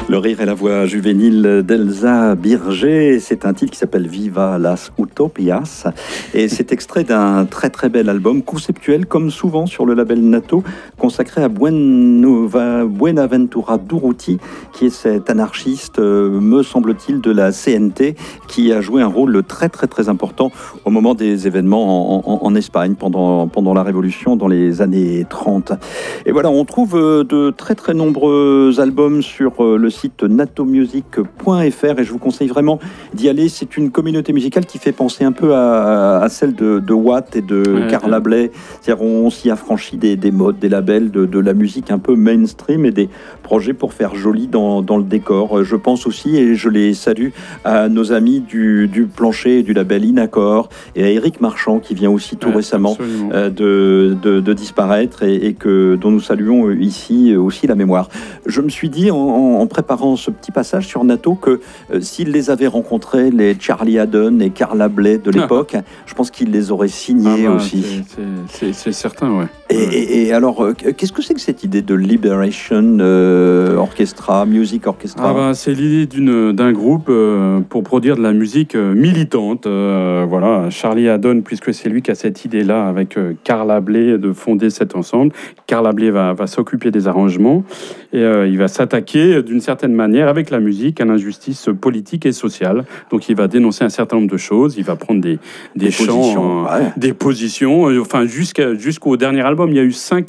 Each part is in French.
Le rire et la voix juvénile d'Elsa Birger, c'est un titre qui s'appelle Viva las Utopias et c'est extrait d'un très très bel album conceptuel comme souvent sur le label Nato consacré à Buenaventura Durruti qui est cet anarchiste, me semble-t-il, de la CNT qui a joué un rôle très très très important au moment des événements en Espagne pendant la Révolution dans les années 30. Et voilà, on trouve de très très nombreux albums sur le site natomusic.fr et je vous conseille vraiment d'y aller. C'est une communauté musicale qui fait penser un peu à celle de Watt et de Carla Bley. C'est-à-dire on s'y affranchit des modes, des labels, de la musique un peu mainstream et des projets pour faire joli dans le décor. Je pense aussi, et je les salue, à nos amis du plancher du label Inaccord et à Éric Marchand qui vient aussi tout récemment de disparaître et dont nous saluons ici aussi la mémoire. Je me suis dit en préparant ce petit passage sur Nato que s'il les avait rencontrés, les Charlie Haddon et Carla Bley de l'époque, je pense qu'il les aurait signés aussi. C'est certain, ouais. Et alors, qu'est-ce que c'est que cette idée de Liberation Orchestra, Music Orchestra? C'est l'idée d'un groupe pour produire de la musique militante. Voilà, Charlie Haddon, puisque c'est lui qui a cette idée-là avec Carla Bley de fonder cet ensemble. Carla Bley va s'occuper des arrangements et il va s'attaquer d'une certaine manière avec la musique à l'injustice politique et sociale. Donc il va dénoncer un certain nombre de choses, il va prendre des chants, des positions, enfin jusqu'au dernier album. Il y a eu 5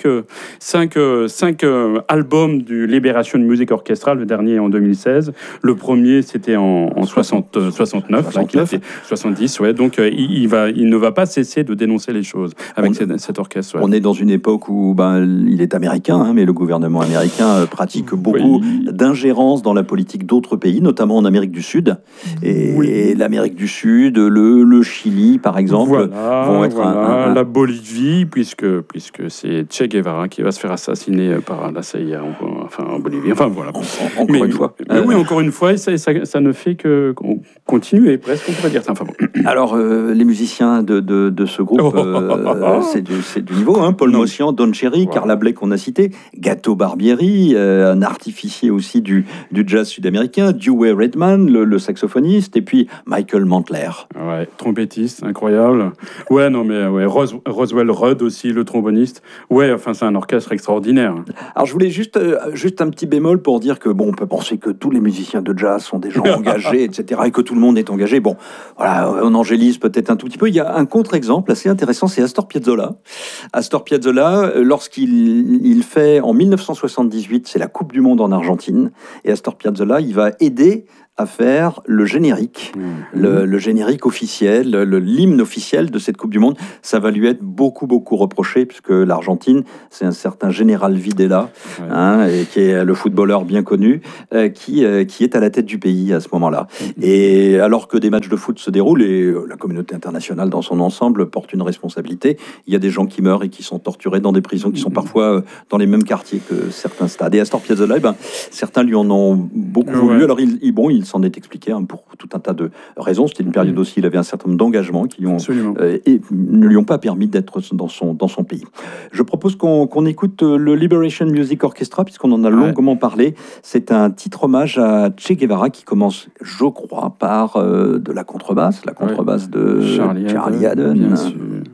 albums du Liberation Music Orchestra, le dernier en 2016. Le premier c'était en 69, 70, ouais. Donc il ne va pas cesser de dénoncer les choses avec cet orchestre. Ouais. On est dans une époque où il est américain, mais le gouvernement américain pratique beaucoup d'ingérence dans la politique d'autres pays, notamment en Amérique du Sud. Et l'Amérique du Sud, le Chili, par exemple, vont être la Bolivie, puisque c'est Che Guevara qui va se faire assassiner par la CIA en Bolivie. Enfin voilà. Encore une fois. Oui, encore une fois, et ça ne fait que continuer, presque, on pourrait dire ça. Enfin, bon. Alors, les musiciens de ce groupe, c'est du niveau. Paul Mossian, Don Cherry, Carla Bley qu'on a cité, Gato Barbieri, un artificier aussi du jazz sud-américain, Dewey Redman, le saxophoniste, et puis Michael Mantler. Ouais, trompettiste, incroyable. Roswell Rudd aussi, le tromboniste. Ouais, enfin, c'est un orchestre extraordinaire. Alors, je voulais juste un petit bémol pour dire que, on peut penser que tous les musiciens de jazz sont des gens engagés, etc., et que tout le monde est engagé. Bon, voilà, on angélise peut-être un tout petit peu. Il y a un contre-exemple assez intéressant, c'est Astor Piazzolla. Astor Piazzolla, lorsqu'il fait, en 1978, c'est la Coupe du Monde en Argentine, et Astor Piazzolla, il va aider à faire le générique, le générique officiel, l'hymne officiel de cette Coupe du Monde. Ça va lui être beaucoup reproché, puisque l'Argentine, c'est un certain général Videla, et qui est le footballeur bien connu, qui est à la tête du pays à ce moment-là. Et alors que des matchs de foot se déroulent, et la communauté internationale dans son ensemble porte une responsabilité, il y a des gens qui meurent et qui sont torturés dans des prisons qui sont parfois dans les mêmes quartiers que certains stades. Et Astor Piazzolla, certains lui en ont beaucoup voulu. Alors il s'en est expliqué pour tout un tas de raisons. C'était une période aussi, il avait un certain nombre d'engagements qui et ne lui ont pas permis d'être dans son pays. Je propose qu'on écoute le Liberation Music Orchestra, puisqu'on en a longuement parlé. C'est un titre hommage à Che Guevara qui commence, je crois, par de la contrebasse de Charlie Haddon. Bien sûr.